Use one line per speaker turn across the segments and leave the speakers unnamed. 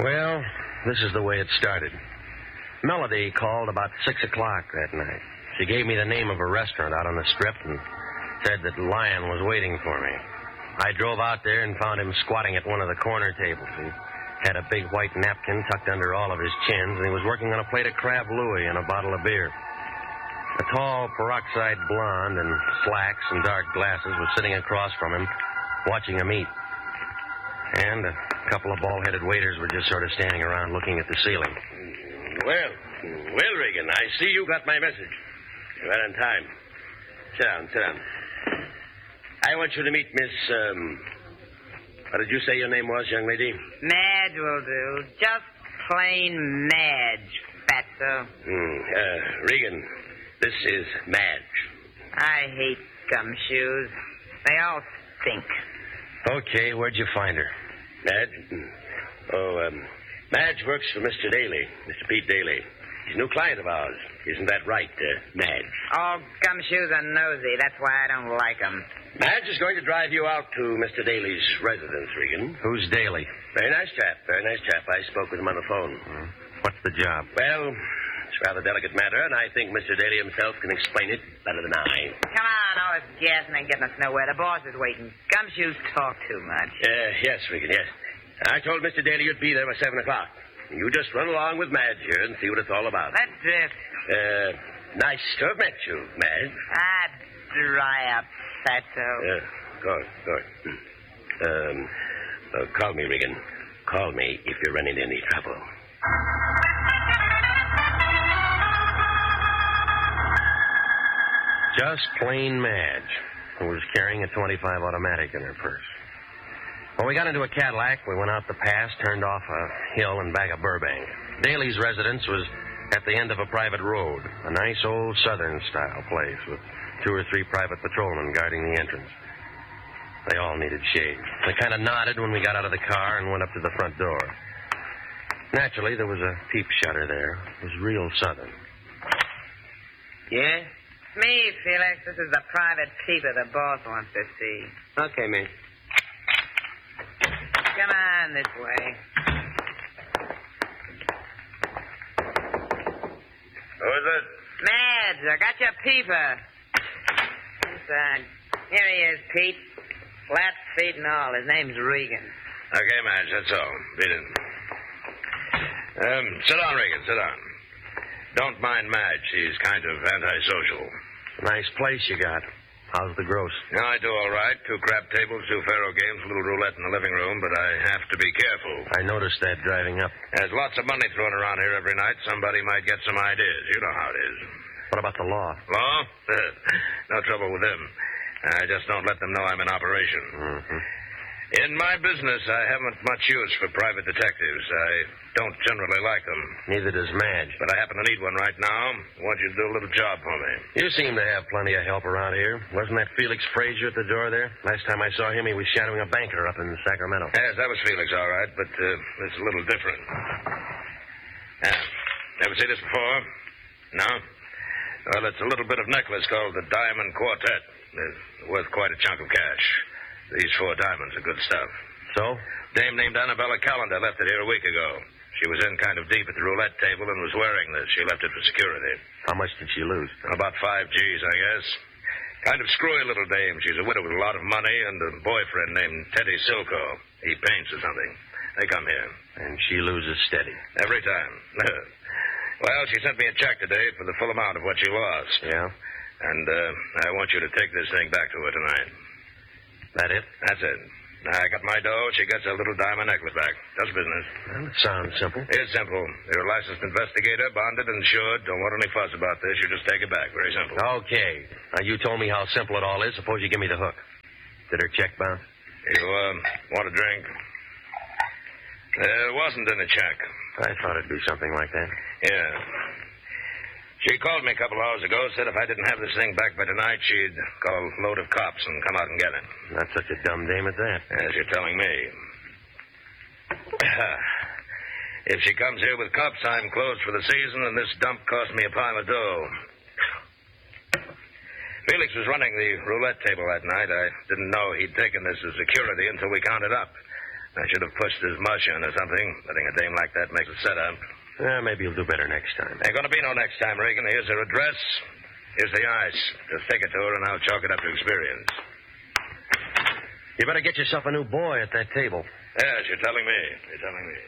Well, this is the way it started. Melody called about 6 o'clock that night. She gave me the name of a restaurant out on the strip and said that Lion was waiting for me. I drove out there and found him squatting at one of the corner tables. He had a big white napkin tucked under all of his chins, and he was working on a plate of crab louis and a bottle of beer. A tall, peroxide blonde in slacks and dark glasses was sitting across from him, watching him eat. And a couple of bald-headed waiters were just sort of standing around looking at the ceiling.
Well, Regan, I see you got my message. You're right on time. Sit down. I want you to meet Miss, what did you say your name was, young lady?
Madge will do. Just plain Madge, fatso.
Regan, this is Madge.
I hate gumshoes. They all stink.
Okay, where'd you find her?
Madge? Madge works for Mr. Daly, Mr. Pete Daly. He's a new client of ours. Isn't that right, Madge?
All gumshoes are nosy. That's why I don't like them.
Madge is going to drive you out to Mr. Daly's residence, Regan.
Who's Daly?
Very nice chap. I spoke with him on the phone.
What's the job?
Well, it's a rather delicate matter, and I think Mr. Daly himself can explain it better than I.
Come on, all this gassing ain't getting us nowhere. The boss is waiting. Gumshoes talk too much.
Yes, Regan, yes. I told Mr. Daly you'd be there by 7 o'clock. You just run along with Madge here and see what it's all about.
Let's drift.
Nice to have met you, Madge.
Dry up, fatso.
Good. Call me, Regan. Call me if you run into any trouble.
Just plain Madge, who was carrying a .25 automatic in her purse. When we got into a Cadillac, we went out the pass, turned off a hill and back of Burbank. Daly's residence was at the end of a private road, a nice old Southern-style place with 2 or 3 private patrolmen guarding the entrance. They all needed shades. They kind of nodded when we got out of the car and went up to the front door. Naturally, there was a peep shutter there. It was real Southern.
Yeah? It's me, Felix. This is the private peeper the boss wants to see.
Okay, mate.
Come on this way.
Who is it?
Madge, I got your peeper. Inside. Here he is, Pete. Flat feet and all. His name's Regan.
Okay, Madge, that's all. Beat it. Sit down, Regan, sit down. Don't mind Madge. She's kind of antisocial.
Nice place you got. How's the gross?
Yeah, I do all right. 2 crab tables, 2 faro games, a little roulette in the living room, but I have to be careful.
I noticed that driving up.
There's lots of money thrown around here every night. Somebody might get some ideas. You know how it is.
What about the law?
Law? No trouble with them. I just don't let them know I'm in operation.
Mm-hmm.
In my business, I haven't much use for private detectives. I don't generally like them.
Neither does Madge.
But I happen to need one right now. I want you to do a little job for me.
You seem to have plenty of help around here. Wasn't that Felix Frazier at the door there? Last time I saw him, he was shadowing a banker up in Sacramento.
Yes, that was Felix, all right, but it's a little different. Ever see this before? No? Well, it's a little bit of necklace called the Diamond Quartet. It's worth quite a chunk of cash. These 4 diamonds are good stuff.
So?
Dame named Annabella Callender left it here a week ago. She was in kind of deep at the roulette table and was wearing this. She left it for security.
How much did she lose?
About 5 G's, I guess. Kind of screwy little dame. She's a widow with a lot of money and a boyfriend named Teddy Silco. He paints or something. They come here.
And she loses steady.
Every time. Well, she sent me a check today for the full amount of what she lost.
Yeah?
And I want you to take this thing back to her tonight.
That it?
That's it. I got my dough. She gets a little diamond necklace back. Does business.
Well, it sounds simple.
It's simple. You're a licensed investigator, bonded and insured. Don't want any fuss about this. You just take it back. Very simple.
Okay. Now, you told me how simple it all is. Suppose you give me the hook. Did her check bounce?
You want a drink? There wasn't in the check.
I thought it'd be something like that.
Yeah. She called me a couple hours ago, said if I didn't have this thing back by tonight, she'd call a load of cops and come out and get it.
Not such a dumb dame at that.
As you're telling me. If she comes here with cops, I'm closed for the season, and this dump cost me a pile of dough. Felix was running the roulette table that night. I didn't know he'd taken this as security until we counted up.
I should have pushed his Martian or something. Letting a dame like that make a setup.
Maybe you'll do better next time.
Ain't gonna be no next time, Regan. Here's her address. Here's the ice. Just take it to her, and I'll chalk it up to experience.
You better get yourself a new boy at that table.
Yes, you're telling me. You're telling me.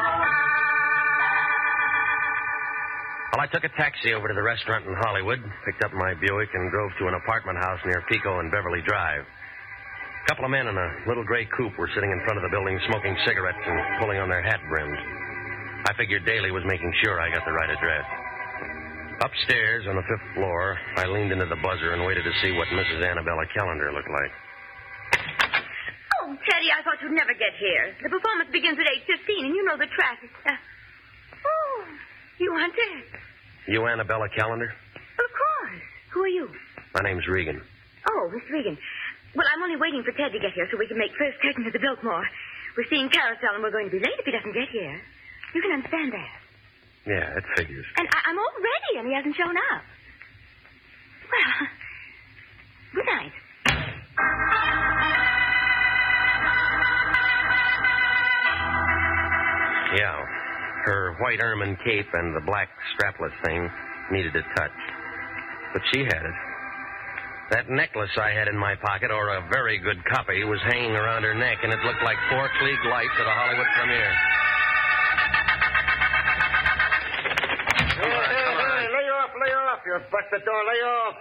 Well, I took a taxi over to the restaurant in Hollywood, picked up my Buick, and drove to an apartment house near Pico and Beverly Drive. A couple of men in a little gray coupe were sitting in front of the building smoking cigarettes and pulling on their hat brims. I figured Daly was making sure I got the right address. Upstairs on the 5th floor, I leaned into the buzzer and waited to see what Mrs. Annabella Callender looked like.
Oh, Teddy, I thought you'd never get here. The performance begins at 8:15, and you know the traffic. Oh, you aren't there.
You Annabella Callender?
Of course. Who are you?
My name's Regan.
Oh, Miss Regan. Well, I'm only waiting for Ted to get here so we can make first curtain of the Biltmore. We're seeing Carousel, and we're going to be late if he doesn't get here. You can understand that.
Yeah, it figures.
And I'm all ready, and he hasn't shown up. Well, good night.
Yeah. Her white ermine cape and the black strapless thing needed a touch. But she had it. That necklace I had in my pocket, or a very good copy, was hanging around her neck, and it looked like 4 Klieg lights at a Hollywood premiere.
Hey, lay off. You bust the door, lay off.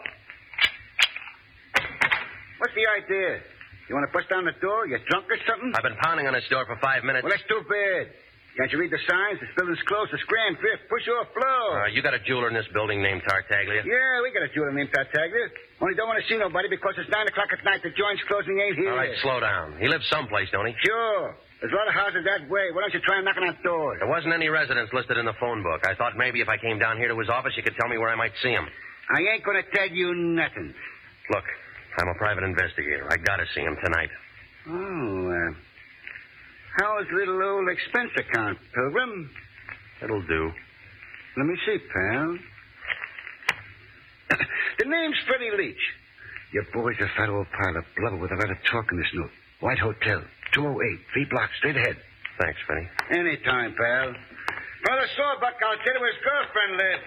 What's the idea? You want to bust down the door? You drunk or something?
I've been pounding on this door for 5 minutes.
Well, that's too bad. Can't you read the signs? This building's closed. It's Grand Fifth. Push off floor.
You got a jeweler in this building named Tartaglia?
Yeah, we got a jeweler named Tartaglia. Only don't want to see nobody because it's 9 o'clock at night. The joint's closing ain't here.
All right, slow down. He lives someplace, don't he?
Sure. There's a lot of houses that way. Why don't you try knocking on doors?
There wasn't any residence listed in the phone book. I thought maybe if I came down here to his office, you could tell me where I might see him.
I ain't going to tell you nothing.
Look, I'm a private investigator. I got to see him tonight.
Oh, how's little old expense account, Pilgrim?
It'll do.
Let me see, pal. The name's Freddie Leach. Your boy's a fat old pile of blubber with a lot of talk in this note. White Hotel, 208, 3 blocks, straight ahead.
Thanks, Freddie.
Anytime, pal. Brother Sawbuck, I'll tell you where his girlfriend lives.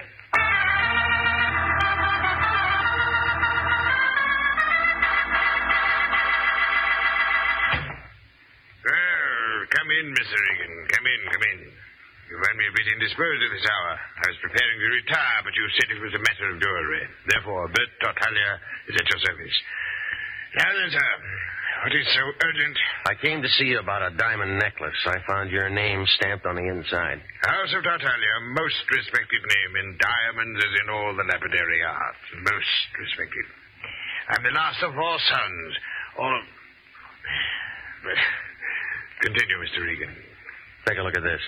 Come in, Mr. Regan. Come in. You find me a bit indisposed at this hour. I was preparing to retire, but you said it was a matter of jewelry. Therefore, Bert Tartaglia is at your service. Now then, sir, what is so urgent?
I came to see you about a diamond necklace. I found your name stamped on the inside.
House of Tartaglia, most respected name in diamonds as in all the lapidary arts. Most respected. I'm the last of 4 sons. All... But... Continue, Mr. Regan.
Take a look at this.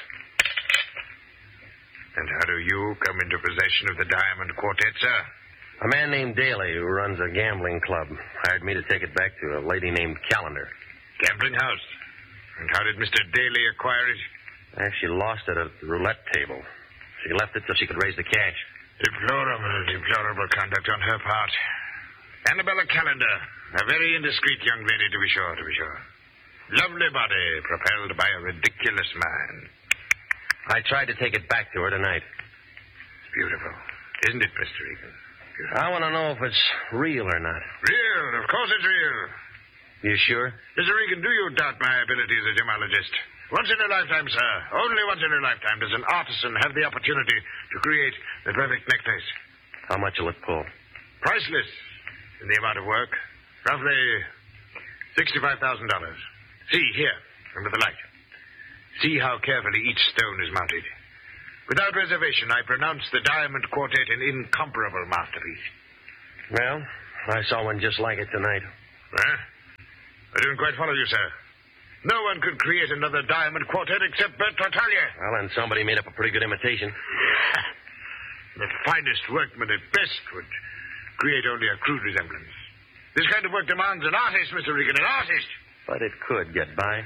And how do you come into possession of the Diamond Quartet, sir?
A man named Daly, who runs a gambling club, hired me to take it back to a lady named Callender.
Gambling house? And how did Mr. Daly acquire it?
She lost it at the roulette table. She left it so she could raise the cash.
Deplorable conduct on her part. Annabella Callender, a very indiscreet young lady, to be sure. Lovely body, propelled by a ridiculous man.
I tried to take it back to her tonight.
It's beautiful. Isn't it, Mr. Regan?
I want to know if it's real or not.
Real? Of course it's real.
You sure?
Mr. Regan, do you doubt my ability as a gemologist? Once in a lifetime, sir, only once in a lifetime does an artisan have the opportunity to create the perfect necklace.
How much will it pull?
Priceless in the amount of work. Roughly $65,000. See, here, under the light. See how carefully each stone is mounted. Without reservation, I pronounce the Diamond Quartet an incomparable masterpiece.
Well, I saw one just like it tonight.
Huh? I didn't quite follow you, sir. No one could create another Diamond Quartet except Bert Tartaglia.
Well, then somebody made up a pretty good imitation.
The finest workman at best would create only a crude resemblance. This kind of work demands an artist, Mr. Regan, an artist.
But it could get by.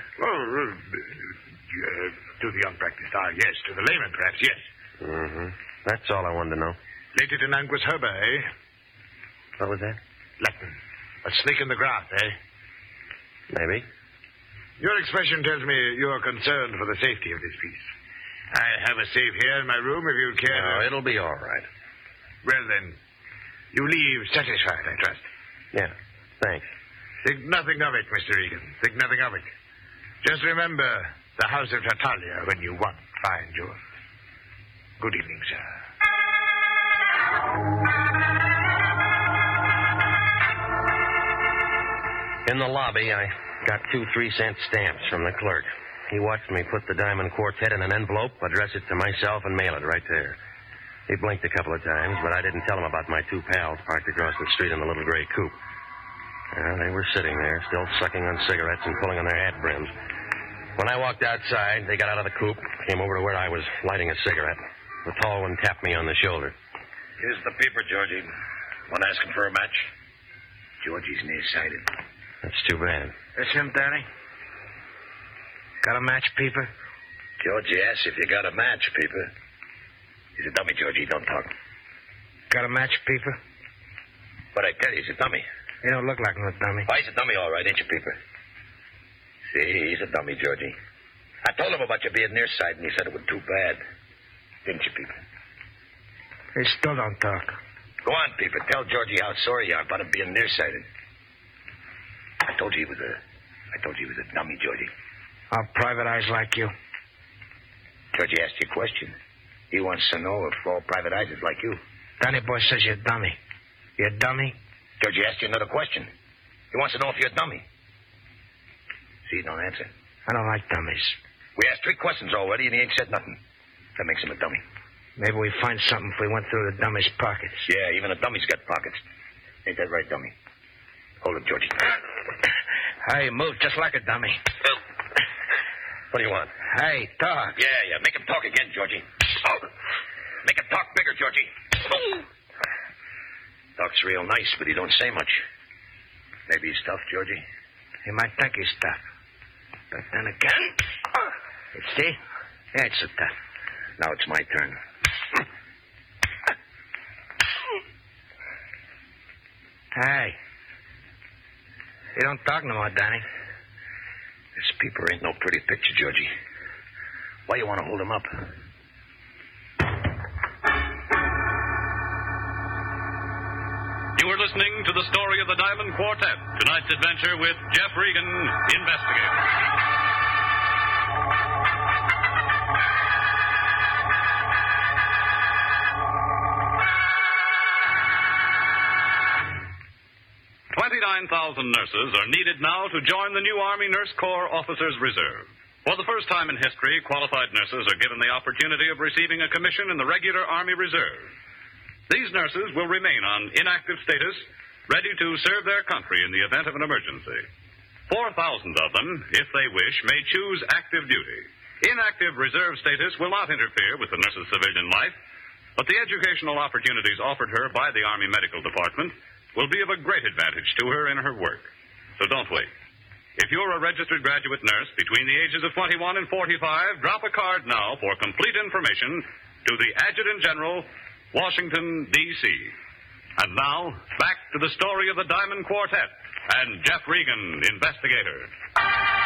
To the unpracticed eye, yes. To the layman, perhaps, yes.
Mm-hmm. That's all I wanted to know.
Lated in Anguis herba, eh?
What was that?
Latin. A snake in the grass, eh?
Maybe.
Your expression tells me you're concerned for the safety of this piece. I have a safe here in my room if you'd care.
No, it'll be all right.
Well, then, you leave satisfied, I trust.
Yeah, thanks.
Think nothing of it, Mr. Regan. Think nothing of it. Just remember the house of Tartaglia when you want fine jewels. Good evening, sir.
In the lobby, I got 2 3-cent stamps from the clerk. He watched me put the Diamond Quartet in an envelope, address it to myself, and mail it right there. He blinked a couple of times, but I didn't tell him about my 2 pals parked across the street in the little gray coupe. They were sitting there, still sucking on cigarettes and pulling on their hat brims. When I walked outside, they got out of the coupe, came over to where I was lighting a cigarette. The tall one tapped me on the shoulder.
Here's the paper, Georgie. Want to ask him for a match?
Georgie's nearsighted.
That's too bad.
That's him, Danny. Got a match, Peeper?
Georgie asks if you got a match, Peeper. He's a dummy, Georgie. Don't talk.
Got a match, Peeper?
But I tell you, he's a dummy.
He don't look like no dummy.
Why, he's a dummy, all right, ain't you, Peeper? See, he's a dummy, Georgie. I told him about you being nearsighted, and he said it was too bad. Didn't you, Peeper?
He still don't talk.
Go on, Peeper. Tell Georgie how sorry you are about him being nearsighted. I told you he was a dummy, Georgie.
Our private eyes like you.
Georgie asked you a question. He wants to know if all private eyes is like you.
Danny boy says you're a dummy. You're a dummy?
Georgie asked you another question. He wants to know if you're a dummy. See, you don't answer.
I don't like dummies.
We asked 3 questions already, and he ain't said nothing. That makes him a dummy.
Maybe we'd find something if we went through the dummy's pockets.
Yeah, even a dummy's got pockets. Ain't that right, dummy? Hold it, Georgie.
Hey, move just like a dummy.
What do you want?
Hey, talk.
Yeah. Make him talk again, Georgie. Oh. Make him talk bigger, Georgie. Oh. Talks real nice, but he don't say much. Maybe he's tough, Georgie.
He might think he's tough. But then again... You see? Yeah, it's so tough.
Now it's my turn.
Hey. You don't talk no more, Danny.
This Peeper ain't no pretty picture, Georgie. Why you want to hold him up?
You are listening to the story of the Diamond Quartet. Tonight's adventure with Jeff Regan, investigator. 29,000 nurses are needed now to join the new Army Nurse Corps Officers Reserve. For the first time in history, qualified nurses are given the opportunity of receiving a commission in the regular Army Reserve. These nurses will remain on inactive status, ready to serve their country in the event of an emergency. 4,000 of them, if they wish, may choose active duty. Inactive reserve status will not interfere with the nurse's civilian life, but the educational opportunities offered her by the Army Medical Department will be of a great advantage to her in her work. So don't wait. If you're a registered graduate nurse between the ages of 21 and 45, drop a card now for complete information to the Adjutant General, Washington, D.C. And now, back to the story of the Diamond Quartet and Jeff Regan, investigator.